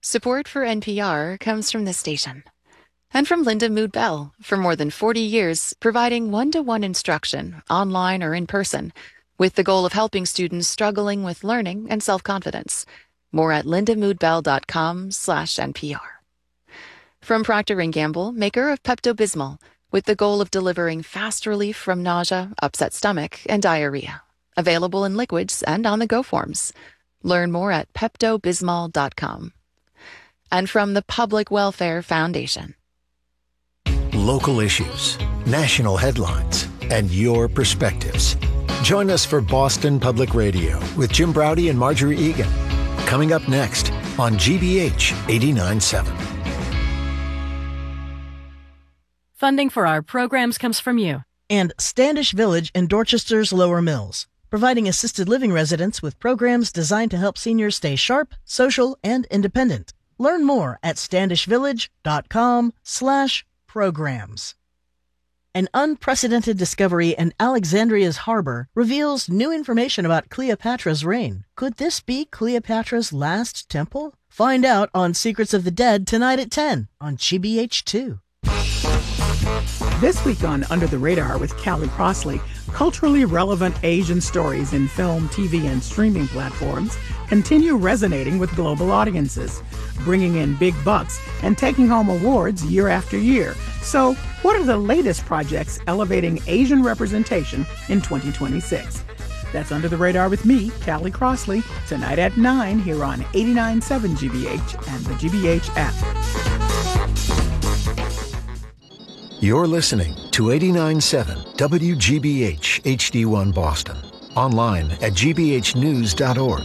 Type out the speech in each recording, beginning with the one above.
Support for NPR comes from this station. And from Linda Mood Bell, for more than 40 years, providing one-to-one instruction, online or in person, with the goal of helping students struggling with learning and self-confidence. More at lindamoodbell.com/NPR. From Procter & Gamble, maker of Pepto-Bismol, with the goal of delivering fast relief from nausea, upset stomach, and diarrhea. Available in liquids and on-the-go forms. Learn more at peptobismol.com. And from the Public Welfare Foundation. Local issues, national headlines, and your perspectives. Join us for Boston Public Radio with Jim Braude and Marjorie Egan. Coming up next on GBH 89.7. Funding for our programs comes from you. And Standish Village in Dorchester's Lower Mills, providing assisted living residents with programs designed to help seniors stay sharp, social, and independent. Learn more at standishvillage.com/programs. An unprecedented discovery in Alexandria's harbor reveals new information about Cleopatra's reign. Could this be Cleopatra's last temple? Find out on Secrets of the Dead tonight at 10 on GBH2. This week on Under the Radar with Callie Crossley, culturally relevant Asian stories in film, TV, and streaming platforms continue resonating with global audiences, bringing in big bucks and taking home awards year after year. So, what are the latest projects elevating Asian representation in 2026? That's Under the Radar with me, Callie Crossley, tonight at 9 here on 89.7 GBH and the GBH app. You're listening to 89.7 WGBH HD1 Boston. Online at gbhnews.org.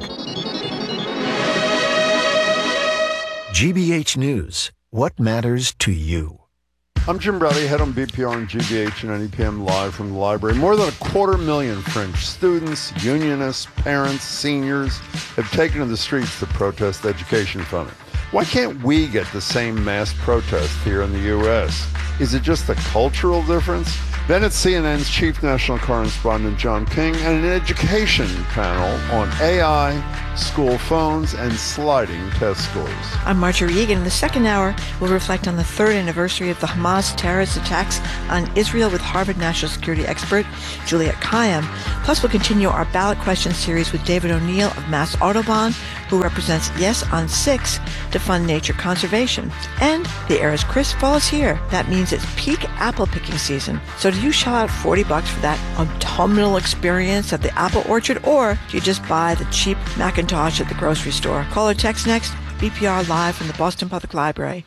GBH News. What matters to you? I'm Jim Braude, head on BPR and GBH and NEPM live from the library. More than 250,000 French students, unionists, parents, seniors have taken to the streets to protest education funding. Why can't we get the same mass protest here in the U.S.? Is it just a cultural difference? Then it's CNN's chief national correspondent John King and an education panel on AI, school phones, and sliding test scores. I'm Marjorie Egan. In the second hour, we'll reflect on the third anniversary of the Hamas terrorist attacks on Israel with Harvard national security expert Juliet Kayyem. Plus, we'll continue our ballot question series with David O'Neill of Mass Audubon, who represents Yes on 6 to fund nature conservation. And the Era's Crisp Fall is here. That means it's peak apple picking season. So do you shell out $40 for that autumnal experience at the apple orchard, or do you just buy the cheap Macintosh at the grocery store? Call or text next. BPR live from the Boston Public Library.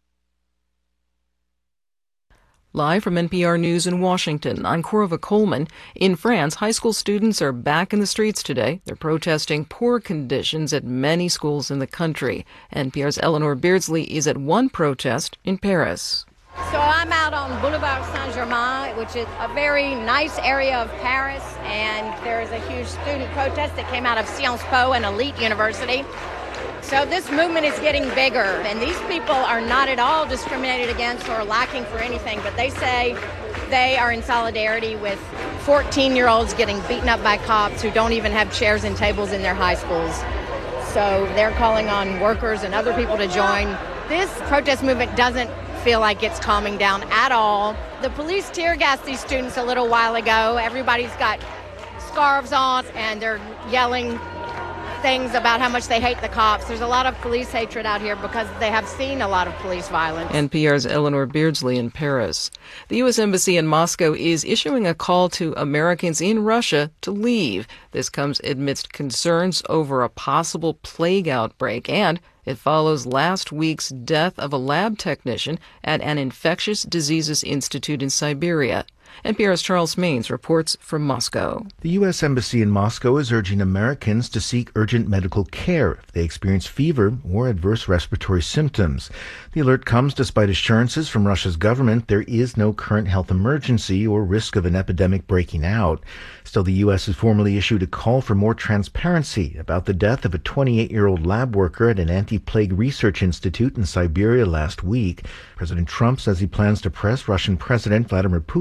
Live from NPR News in Washington, I'm Corva Coleman. In France, high school students are back in the streets today. They're protesting poor conditions at many schools in the country. NPR's Eleanor Beardsley is at one protest in Paris. So I'm out on Boulevard Saint-Germain, which is a very nice area of Paris, and there's a huge student protest that came out of Sciences Po, an elite university. So this movement is getting bigger, and these people are not at all discriminated against or lacking for anything, but they say they are in solidarity with 14-year-olds getting beaten up by cops who don't even have chairs and tables in their high schools. So they're calling on workers and other people to join. This protest movement doesn't feel like it's calming down at all. The police tear gassed these students a little while ago. Everybody's got scarves on, and they're yelling things about how much they hate the cops. There's a lot of police hatred out here because they have seen a lot of police violence. NPR's Eleanor Beardsley in Paris. The U.S. Embassy in Moscow is issuing a call to Americans in Russia to leave. This comes amidst concerns over a possible plague outbreak, and it follows last week's death of a lab technician at an infectious diseases institute in Siberia. NPR's Charles Maines reports from Moscow. The U.S. Embassy in Moscow is urging Americans to seek urgent medical care if they experience fever or adverse respiratory symptoms. The alert comes despite assurances from Russia's government there is no current health emergency or risk of an epidemic breaking out. Still, the U.S. has formally issued a call for more transparency about the death of a 28-year-old lab worker at an anti-plague research institute in Siberia last week. President Trump says he plans to press Russian President Vladimir Putin on the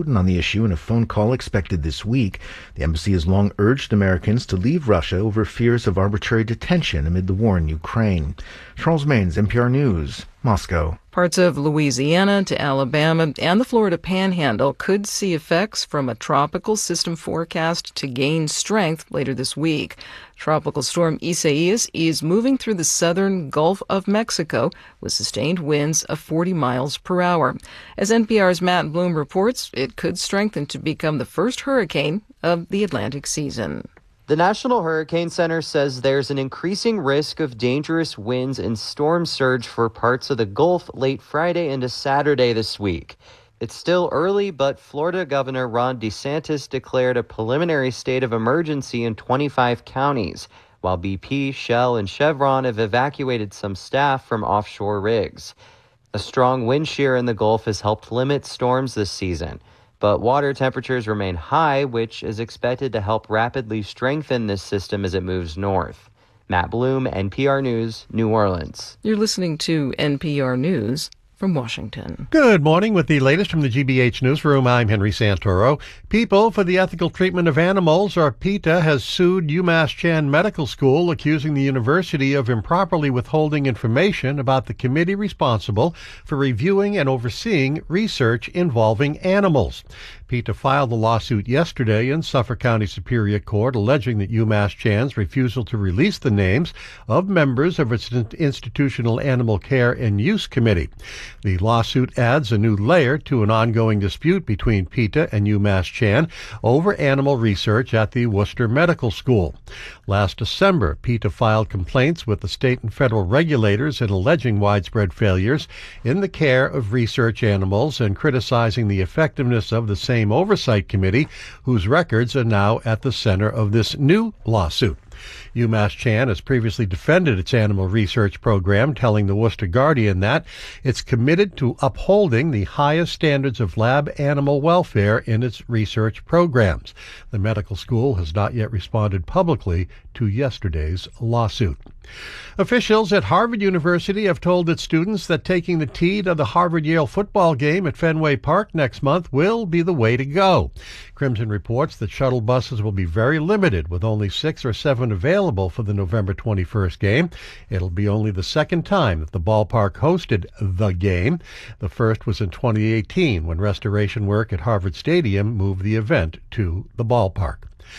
issue in a phone call expected this week. The embassy has long urged Americans to leave Russia over fears of arbitrary detention amid the war in Ukraine. Charles Maines, NPR News, Moscow. Parts of Louisiana to Alabama and the Florida Panhandle could see effects from a tropical system forecast to gain strength later this week. Tropical storm Isaias is moving through the southern Gulf of Mexico with sustained winds of 40 miles per hour. As NPR's Matt Bloom reports, it could strengthen to become the first hurricane of the Atlantic season. The National Hurricane Center says there's an increasing risk of dangerous winds and storm surge for parts of the Gulf late Friday into Saturday this week. It's still early, but Florida Governor Ron DeSantis declared a preliminary state of emergency in 25 counties, while BP, Shell, and Chevron have evacuated some staff from offshore rigs. A strong wind shear in the Gulf has helped limit storms this season. But water temperatures remain high, which is expected to help rapidly strengthen this system as it moves north. Matt Bloom, NPR News, New Orleans. You're listening to NPR News from Washington. Good morning. With the latest from the GBH Newsroom, I'm Henry Santoro. People for the Ethical Treatment of Animals, or PETA, has sued UMass Chan Medical School, accusing the university of improperly withholding information about the committee responsible for reviewing and overseeing research involving animals. PETA filed the lawsuit yesterday in Suffolk County Superior Court, alleging that UMass Chan's refusal to release the names of members of its Institutional Animal Care and Use Committee. The lawsuit adds a new layer to an ongoing dispute between PETA and UMass Chan over animal research at the Worcester Medical School. Last December, PETA filed complaints with the state and federal regulators in alleging widespread failures in the care of research animals and criticizing the effectiveness of the same oversight committee, whose records are now at the center of this new lawsuit. UMass Chan has previously defended its animal research program, telling the Worcester Guardian that it's committed to upholding the highest standards of lab animal welfare in its research programs. The medical school has not yet responded publicly to yesterday's lawsuit. Officials at Harvard University have told its students that taking the T to the Harvard-Yale football game at Fenway Park next month will be the way to go. Crimson reports that shuttle buses will be very limited, with only 6 or 7 available for the November 21st game. It'll be only the second time that the ballpark hosted the game. The first was in 2018, when restoration work at Harvard Stadium moved the event to the ballpark.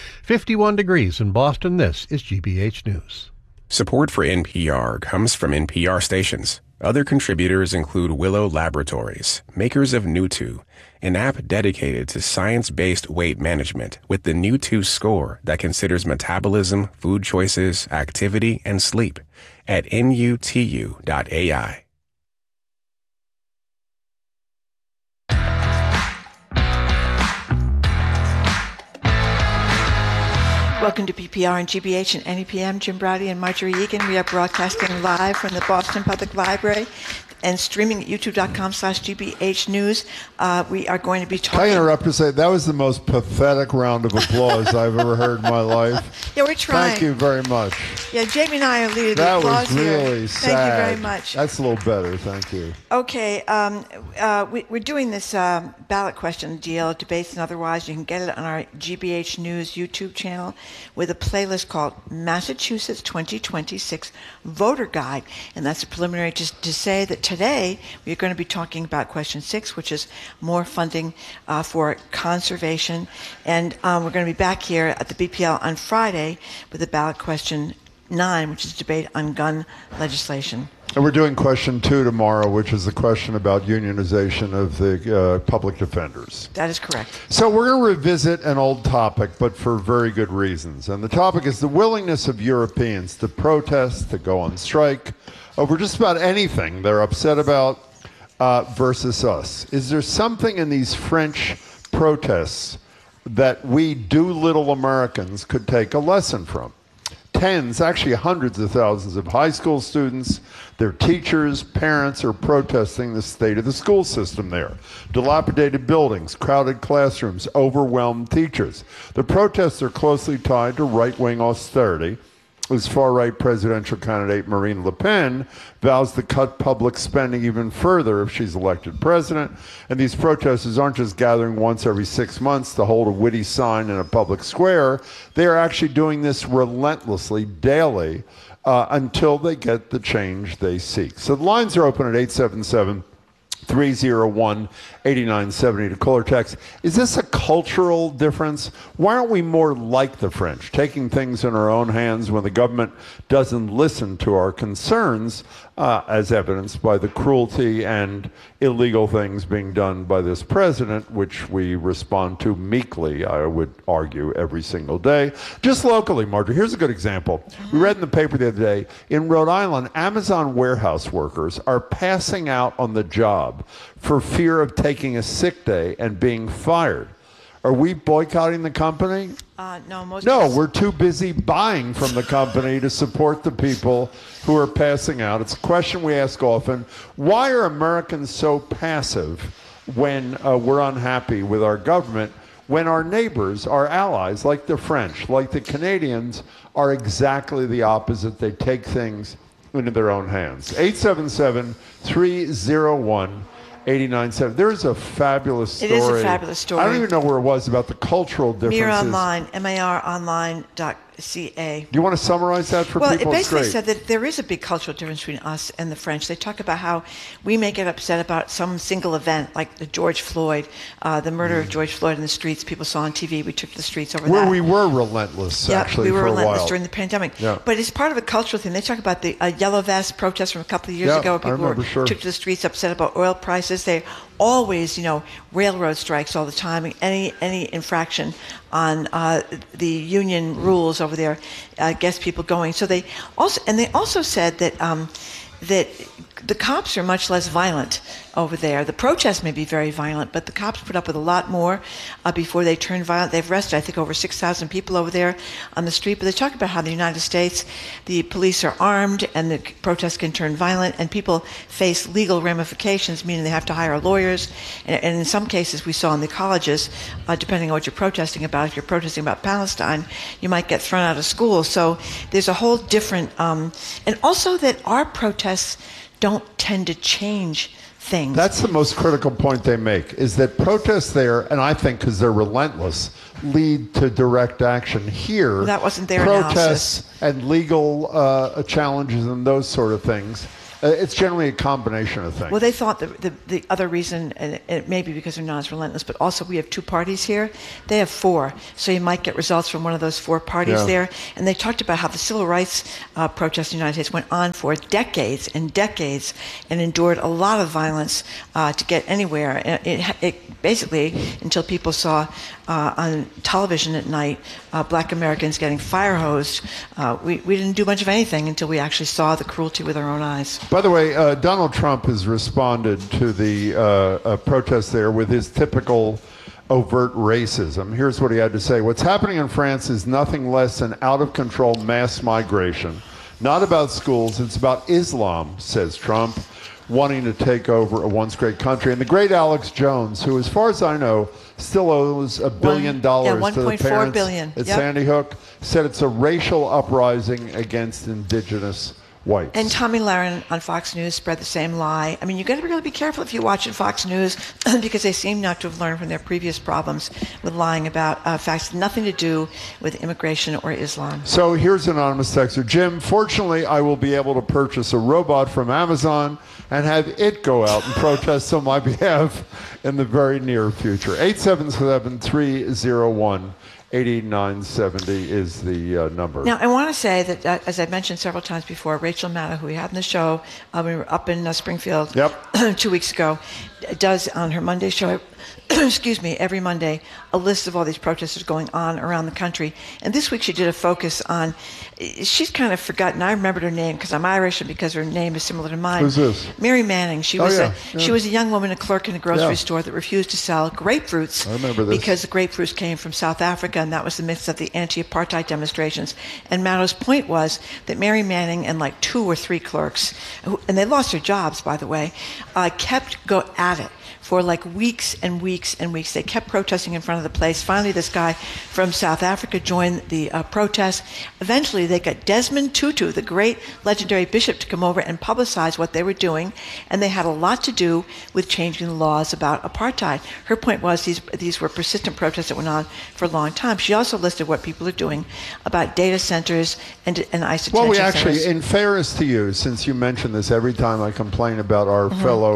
51 degrees in Boston. This is GBH News. Support for NPR comes from NPR stations. Other contributors include Willow Laboratories, makers of New2, an app dedicated to science-based weight management with the New2 score that considers metabolism, food choices, activity, and sleep at nutu.ai. Welcome to PPR and GBH and NEPM. Jim Braude and Marjorie Egan. We are broadcasting live from the Boston Public Library and streaming at youtube.com/GBH News. We are going to be talking... Can I interrupt to say that was the most pathetic round of applause I've ever heard in my life? Yeah, we're trying. Thank you very much. Yeah, Jamie and I are leading the applause here. That was really sad. Thank you very much. That's a little better. Thank you. Okay, we're doing this ballot question deal, debates and otherwise. You can get it on our GBH News YouTube channel with a playlist called Massachusetts 2026 Voter Guide. And that's a preliminary to say that today we're going to be talking about question 6, which is more funding for conservation. And we're going to be back here at the BPL on Friday with the ballot question 9, which is debate on gun legislation. And we're doing question 2 tomorrow, which is the question about unionization of the public defenders. That is correct. So we're going to revisit an old topic, but for very good reasons. And the topic is the willingness of Europeans to protest, to go on strike, over just about anything they're upset about versus us. Is there something in these French protests that we Doolittle Americans could take a lesson from? Tens, actually hundreds of thousands of high school students, their teachers, parents are protesting the state of the school system there. Dilapidated buildings, crowded classrooms, overwhelmed teachers. The protests are closely tied to right-wing austerity as far-right presidential candidate Marine Le Pen vows to cut public spending even further if she's elected president. And these protesters aren't just gathering once every 6 months to hold a witty sign in a public square. They are actually doing this relentlessly, daily, until they get the change they seek. So the lines are open at 877-301-8970 to call or text. Is this a cultural difference? Why aren't we more like the French, taking things in our own hands when the government doesn't listen to our concerns, as evidenced by the cruelty and illegal things being done by this president, which we respond to meekly, I would argue, every single day. Just locally, Marjorie, here's a good example. We read in the paper the other day, in Rhode Island, Amazon warehouse workers are passing out on the job for fear of taking a sick day and being fired. Are we boycotting the company? No, we're too busy buying from the company to support the people who are passing out. It's a question we ask often. Why are Americans so passive when we're unhappy with our government, when our neighbors, our allies, like the French, like the Canadians, are exactly the opposite? They take things into their own hands. 877-301-8970. There's a fabulous story. It is a fabulous story. I don't even know where it was, about the cultural differences. Mir Online, MARonline.ca. Do you want to summarize that for people? Well, it basically said that there is a big cultural difference between us and the French. They talk about how we may get upset about some single event, like the George Floyd, the murder of George Floyd in the streets. People saw on TV. We took to the streets over that. We were relentless, actually, we were for relentless a while. during the pandemic. Yeah. But it's part of a cultural thing. They talk about the yellow vest protest from a couple of years ago. People took to the streets upset about oil prices. They always, railroad strikes all the time. Any infraction on the union rules over there gets people going. So they also said that that the cops are much less violent over there. The protests may be very violent, but the cops put up with a lot more before they turn violent. They've arrested, I think, over 6,000 people over there on the street. But they talk about how in the United States, the police are armed and the protests can turn violent, and people face legal ramifications, meaning they have to hire lawyers. And in some cases, we saw in the colleges, depending on what you're protesting about, if you're protesting about Palestine, you might get thrown out of school. So there's a whole different, and also that our protests don't tend to change things. That's the most critical point they make, is that protests there, and I think because they're relentless, lead to direct action. Here, that wasn't their protests analysis. And legal challenges and those sort of things. It's generally a combination of things. Well, they thought the other reason, and it may be because they're not as relentless, but also we have two parties here. They have four. So you might get results from one of those four parties there. And they talked about how the civil rights protests in the United States went on for decades and decades and endured a lot of violence to get anywhere. It basically, until people saw on television at night black Americans getting fire hosed, we didn't do much of anything until we actually saw the cruelty with our own eyes. By the way, Donald Trump has responded to the protests there with his typical overt racism. Here's what he had to say. What's happening in France is nothing less than out-of-control mass migration. Not about schools, it's about Islam, says Trump, wanting to take over a once great country. And the great Alex Jones, who, as far as I know, still owes $1 billion to the parents at Sandy Hook, said it's a racial uprising against indigenous whites. And Tommy Lahren on Fox News spread the same lie. I mean, you've got to really be careful if you're watching Fox News because they seem not to have learned from their previous problems with lying about facts, nothing to do with immigration or Islam. So here's an anonymous texter. Jim, fortunately, I will be able to purchase a robot from Amazon and have it go out and protest on my behalf in the very near future. 877-301-8970 is the number. Now, I want to say that, as I've mentioned several times before, Rachel Maddow, who we had in the show, we were up in Springfield 2 weeks ago, does on her Monday show, every Monday, a list of all these protesters going on around the country. And this week she did a focus on, she's kind of forgotten, I remembered her name because I'm Irish and because her name is similar to mine. Who's this? Mary Manning. She was a young woman, a clerk in a grocery store that refused to sell grapefruits. I remember this. Because the grapefruits came from South Africa, and that was the midst of the anti-apartheid demonstrations. And Maddow's point was that Mary Manning and like 2 or 3 clerks, and they lost their jobs, by the way, kept at it for like weeks and weeks and weeks. They kept protesting in front of the place. Finally, this guy from South Africa joined the protest. Eventually, they got Desmond Tutu, the great legendary bishop, to come over and publicize what they were doing, and they had a lot to do with changing the laws about apartheid. Her point was these were persistent protests that went on for a long time. She also listed what people are doing about data centers and ICE detention Well, we actually, centers. in fairness to you, since you mention this every time I complain about our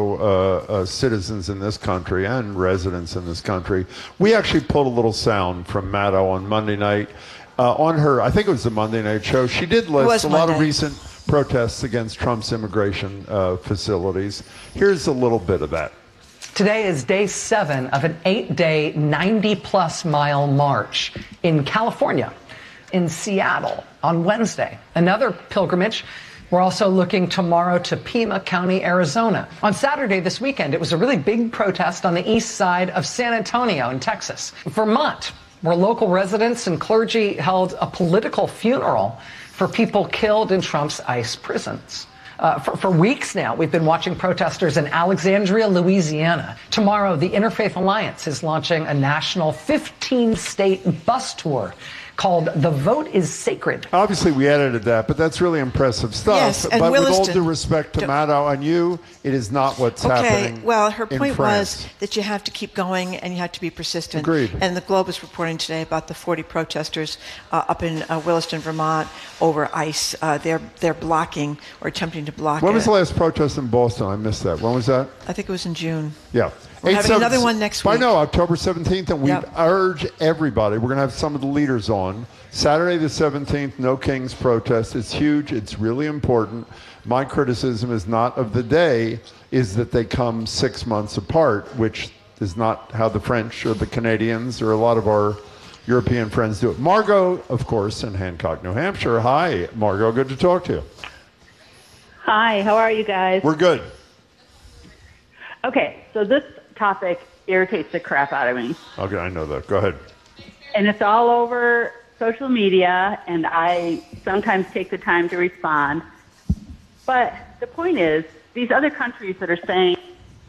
fellow citizens in this country and residents in this country, we actually pulled a little sound from Maddow on Monday night. On her, I think it was the Monday night show, she did list a lot of recent protests against Trump's immigration facilities. Here's a little bit of that. Today is day 7 of an 8-day, 90-plus mile march in California, in Seattle on Wednesday. Another pilgrimage. We're also looking tomorrow to Pima County, Arizona. On Saturday this weekend, it was a really big protest on the east side of San Antonio in Texas. Vermont, where local residents and clergy held a political funeral for people killed in Trump's ICE prisons. For weeks now, we've been watching protesters in Alexandria, Louisiana. Tomorrow, the Interfaith Alliance is launching a national 15-state bus tour called The Vote is Sacred. Obviously, we edited that, but that's really impressive stuff. Yes, and but Williston, with all due respect to Maddow and you, it is not what's happening. Okay, well, her in point France. was that you have to keep going and you have to be persistent. Agreed. And the Globe is reporting today about the 40 protesters up in Williston, Vermont, over ICE. They're blocking or attempting to block. When was the last protest in Boston? I missed that. When was that? I think it was in June. Yeah. We're having another one next week. I know, October 17th, and we urge everybody. We're going to have some of the leaders on. Saturday the 17th, No Kings protest. It's huge. It's really important. My criticism is not of the day, is that they come 6 months apart, which is not how the French or the Canadians or a lot of our European friends do it. Margot, of course, in Hancock, New Hampshire. Hi, Margot. Good to talk to you. Hi, how are you guys? We're good. Okay, so this topic irritates the crap out of me. Okay, I know that. Go ahead. And it's all over social media, and I sometimes take the time to respond. But the point is, these other countries that are saying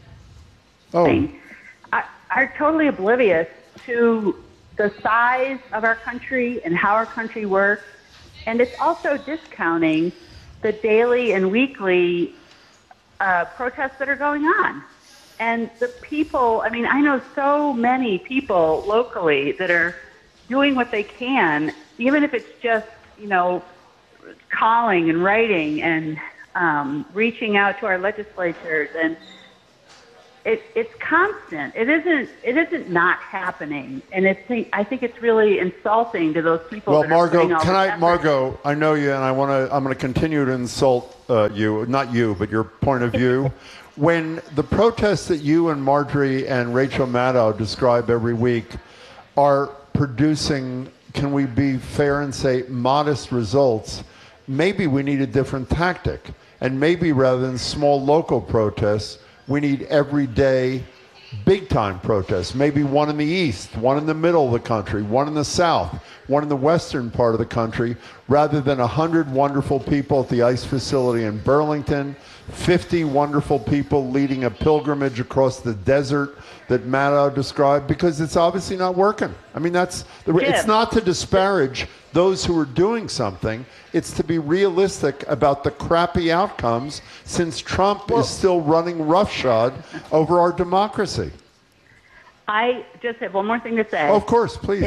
are totally oblivious to the size of our country and how our country works. And it's also discounting the daily and weekly protests that are going on. And the people, I mean, I know so many people locally that are doing what they can, even if it's just, calling and writing and reaching out to our legislatures. And it's constant. It isn't not happening. And I think it's really insulting to those people. Well, that are putting all Margot, this effort. Margot, I know you, and I'm going to continue to insult you, not you, but your point of view. When the protests that you and Marjorie and Rachel Maddow describe every week are producing, can we be fair and say, modest results, maybe we need a different tactic. And maybe rather than small local protests, we need everyday, big-time protests. Maybe one in the east, one in the middle of the country, one in the south, one in the western part of the country, rather than 100 wonderful people at the ICE facility in Burlington, 50 wonderful people leading a pilgrimage across the desert that Maddow described, because it's obviously not working. I mean, it's not to disparage those who are doing something. It's to be realistic about the crappy outcomes, since Trump is still running roughshod over our democracy. I just have one more thing to say. Oh, of course, please.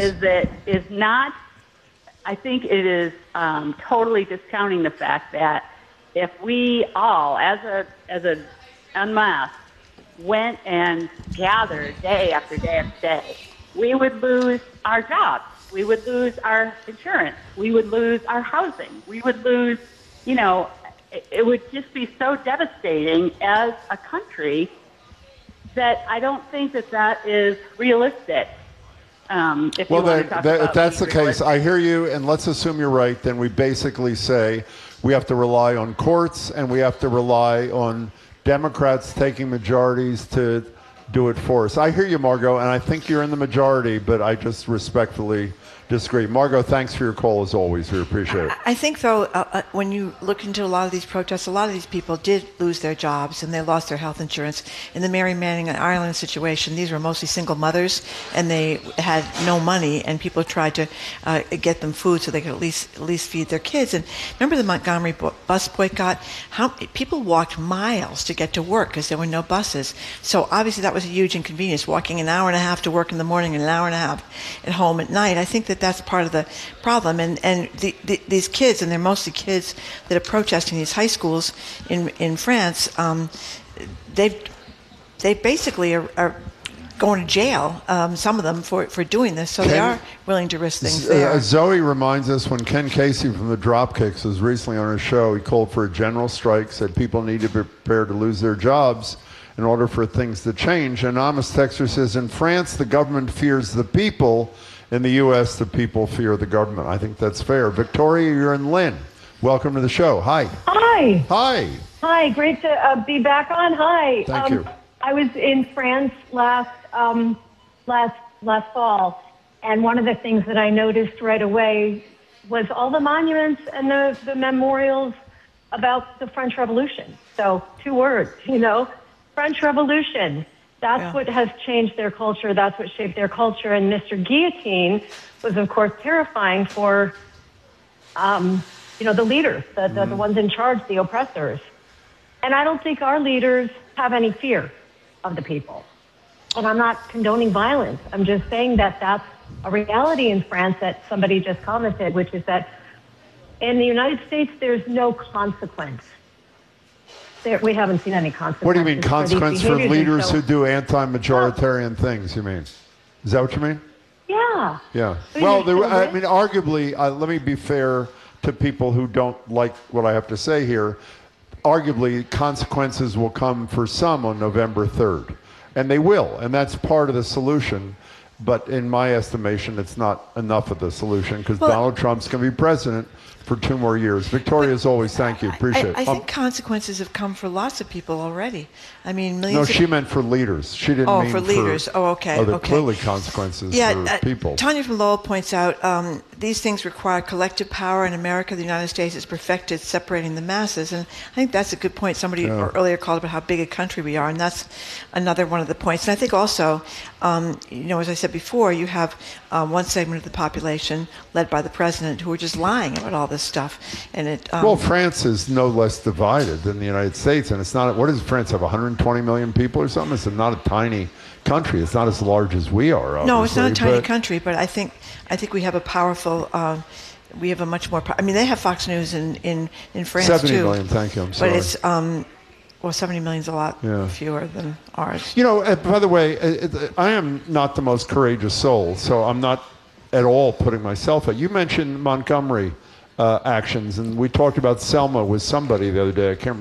I think it is totally discounting the fact that if we all, as a en masse, went and gathered day after day after day, we would lose our jobs. We would lose our insurance. We would lose our housing. We would lose, it would just be so devastating as a country that I don't think that is realistic. If that's the case, I hear you, and let's assume you're right. Then we basically say we have to rely on courts, and we have to rely on Democrats taking majorities to do it for us. I hear you, Margot, and I think you're in the majority, but I just respectfully disagree. Margot, thanks for your call as always. We appreciate it. I think, though, when you look into a lot of these protests, a lot of these people did lose their jobs and they lost their health insurance. In the Mary Manning and Ireland situation, these were mostly single mothers and they had no money, and people tried to get them food so they could at least feed their kids. And remember the Montgomery bus boycott? How people walked miles to get to work because there were no buses. So obviously that was a huge inconvenience, walking an hour and a half to work in the morning and an hour and a half at home at night. I think that's part of the problem. And these kids, and they're mostly kids that are protesting these high schools in France, they basically are going to jail, some of them, for doing this. So they are willing to risk things there. Zoe reminds us when Ken Casey from the Dropkicks was recently on her show, he called for a general strike, said people need to be prepared to lose their jobs in order for things to change. Anonymous Texter says, in France, the government fears the people. In the U.S., the people fear the government. I think that's fair. Victoria, you're in Lynn. Welcome to the show. Hi. Hi. Hi. Hi. Great to be back on. Hi. Thank you. I was in France last fall, and one of the things that I noticed right away was all the monuments and the memorials about the French Revolution. So 2 words, French Revolution. That's what has changed their culture. That's what shaped their culture. And Mr. Guillotine was, of course, terrifying for, the leaders, the ones in charge, the oppressors. And I don't think our leaders have any fear of the people. And I'm not condoning violence. I'm just saying that that's a reality in France that somebody just commented, which is that in the United States, there's no consequence. We haven't seen any consequences. What do you mean, consequence for leaders who do anti-majoritarian things, you mean? Is that what you mean? Yeah. Yeah. Well, arguably, let me be fair to people who don't like what I have to say here. Arguably, consequences will come for some on November 3rd. And they will, and that's part of the solution. But in my estimation, it's not enough of the solution because Donald Trump's going to be president for 2 more years. Victoria, as always, thank you. Appreciate it. I think consequences have come for lots of people already. I mean, millions. No, she meant for leaders. She didn't mean for leaders. Okay. Clearly consequences for people. Tanya from Lowell points out these things require collective power. In America, the United States has perfected separating the masses. And I think that's a good point. Somebody earlier called about how big a country we are, and that's another one of the points. And I think also, as I said before, you have one segment of the population led by the president who are just lying about all this stuff. And France is no less divided than the United States, and it's not. What does France have? 120 million people or something? It's not a tiny country. It's not as large as we are. Obviously. No, it's not a tiny country, but I think we have a powerful. We have a much more. They have Fox News in France 70 too. million. Thank you. I'm sorry. But it's 70 million is a lot fewer than ours. By the way, I am not the most courageous soul, so I'm not at all putting myself at. You mentioned Montgomery actions, and we talked about Selma with somebody the other day. I can't remember.